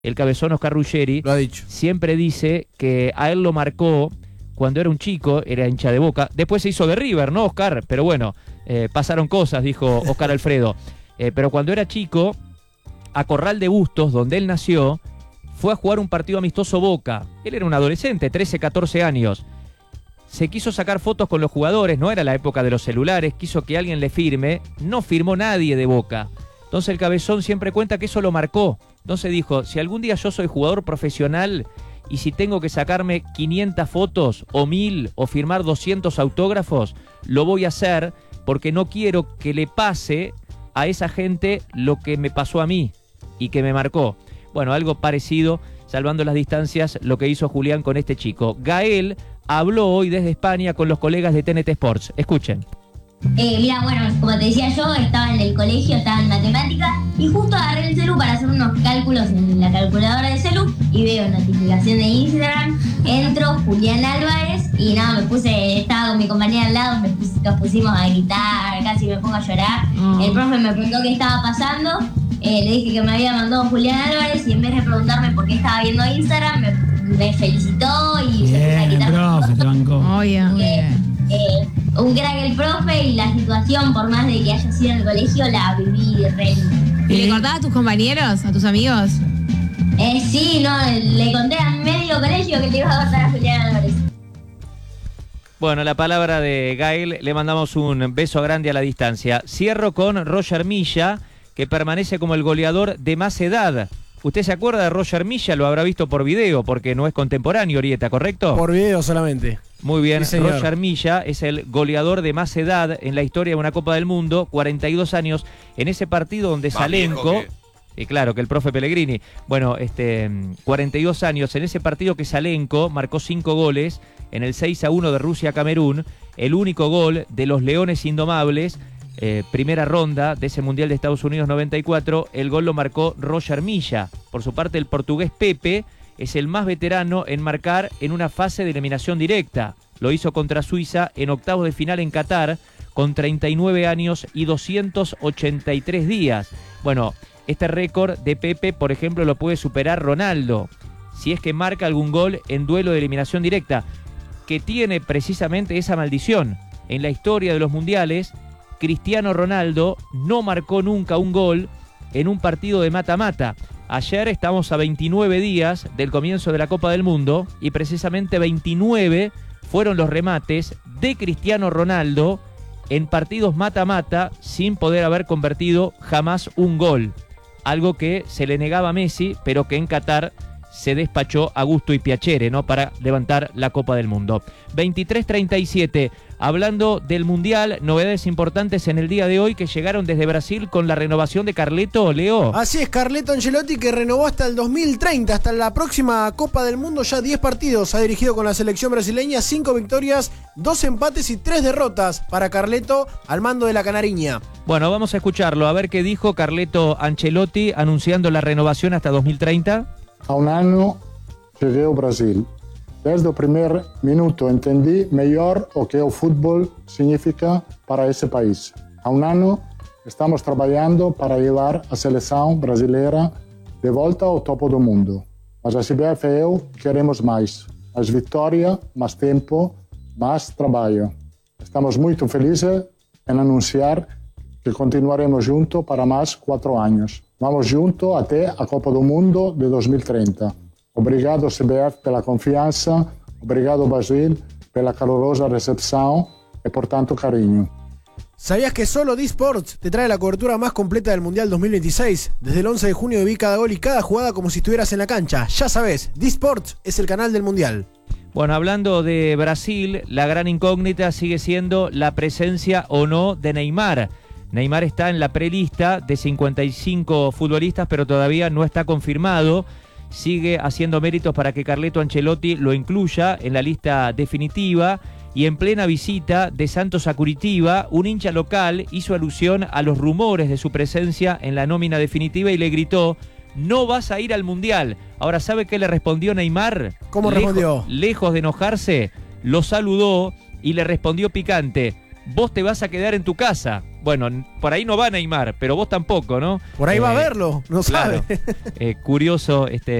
el cabezón Oscar Ruggeri, Lo ha dicho. siempre dice que a él lo marcó cuando era un chico, era hincha de Boca. Después se hizo de River, ¿no, Oscar? Pero bueno, pasaron cosas, dijo Oscar Alfredo. Pero cuando era chico, a Corral de Bustos, donde él nació, fue a jugar un partido amistoso Boca. Él era un adolescente, 13, 14 años. Se quiso sacar fotos con los jugadores, no era la época de los celulares, quiso que alguien le firme, no firmó nadie de Boca. Entonces el cabezón siempre cuenta que eso lo marcó. Entonces dijo, si algún día yo soy jugador profesional y si tengo que sacarme 500 fotos o 1000 o firmar 200 autógrafos, lo voy a hacer porque no quiero que le pase a esa gente lo que me pasó a mí y que me marcó. Bueno, algo parecido, salvando las distancias, lo que hizo Julián con este chico. Gael habló hoy desde España con los colegas de TNT Sports. Escuchen. Mira, bueno, como te decía yo, estaba en el colegio, estaba en matemática y justo agarré el celu para hacer unos cálculos en la calculadora de celu y veo notificación de Instagram, entro, Julián Álvarez y nada, estaba con mi compañera al lado, nos pusimos a gritar, casi me pongo a llorar. El profe me preguntó qué estaba pasando, le dije que me había mandado Julián Álvarez y en vez de preguntarme por qué estaba viendo Instagram, me felicitó y se puso a gritar. Profe, te bancó. Un crack el profe y la situación, por más de que haya sido en el colegio, la viví re linda. ¿Y le contabas a tus compañeros, a tus amigos? Sí, no, le conté a medio colegio que le iba a contar a Julián Álvarez. Bueno, la palabra de Gael, le mandamos un beso grande a la distancia. Cierro con Roger Milla, que permanece como el goleador de más edad. ¿Usted se acuerda de Roger Milla? Lo habrá visto por video, porque no es contemporáneo, Orieta, ¿correcto? Por video solamente. Muy bien, sí, señor. Roger Milla es el goleador de más edad en la historia de una Copa del Mundo, 42 años, en ese partido donde Salenko, y claro, que el profe Pellegrini, bueno, 42 años, en ese partido que Salenko marcó 5 goles, en el 6-1 de Rusia-Camerún, el único gol de los Leones Indomables, primera ronda de ese Mundial de Estados Unidos 94, el gol lo marcó Roger Milla. Por su parte, el portugués Pepe es el más veterano en marcar en una fase de eliminación directa. Lo hizo contra Suiza en octavos de final en Qatar, con 39 años y 283 días. Bueno, este récord de Pepe, por ejemplo, lo puede superar Ronaldo, si es que marca algún gol en duelo de eliminación directa, que tiene precisamente esa maldición. En la historia de los mundiales, Cristiano Ronaldo no marcó nunca un gol en un partido de mata-mata. Ayer estamos a 29 días del comienzo de la Copa del Mundo y precisamente 29 fueron los remates de Cristiano Ronaldo en partidos mata-mata sin poder haber convertido jamás un gol. Algo que se le negaba a Messi, pero que en Qatar se despachó a gusto y piacere, ¿no?, para levantar la Copa del Mundo. 23:37, hablando del Mundial, novedades importantes en el día de hoy que llegaron desde Brasil con la renovación de Carleto, Leo. Así es, Carleto Ancelotti, que renovó hasta el 2030, hasta la próxima Copa del Mundo, ya 10 partidos ha dirigido con la selección brasileña, 5 victorias, 2 empates y 3 derrotas para Carleto al mando de la Canariña. Bueno, vamos a escucharlo, a ver qué dijo Carleto Ancelotti anunciando la renovación hasta 2030. Há um ano cheguei ao Brasil. Desde o primeiro minuto entendi melhor o que o futebol significa para esse país. Há um ano estamos trabalhando para levar a seleção brasileira de volta ao topo do mundo. Mas a CBF e eu queremos mais. Mais vitória, mais tempo, mais trabalho. Estamos muito felizes em anunciar que continuaremos juntos para mais 4 anos. Vamos juntos até a Copa do Mundo de 2030. Obrigado CBF pela confiança, obrigado Brasil pela calorosa recepção e por tanto carinho. ¿Sabías que solo D-Sports te trae la cobertura más completa del Mundial 2026? Desde el 11 de junio viví cada gol y cada jugada como si estuvieras en la cancha. Ya sabes, D-Sports es el canal del Mundial. Bueno, hablando de Brasil, la gran incógnita sigue siendo la presencia o no de Neymar. Neymar está en la prelista de 55 futbolistas, pero todavía no está confirmado. Sigue haciendo méritos para que Carleto Ancelotti lo incluya en la lista definitiva. Y en plena visita de Santos a Curitiba, un hincha local hizo alusión a los rumores de su presencia en la nómina definitiva y le gritó: "No vas a ir al Mundial". Ahora, ¿sabe qué le respondió Neymar? ¿Cómo respondió? Lejos de enojarse, lo saludó y le respondió picante: "Vos te vas a quedar en tu casa". bueno, por ahí no va Neymar, pero vos tampoco, ¿no? Por ahí va a verlo, no claro. sabe. Curioso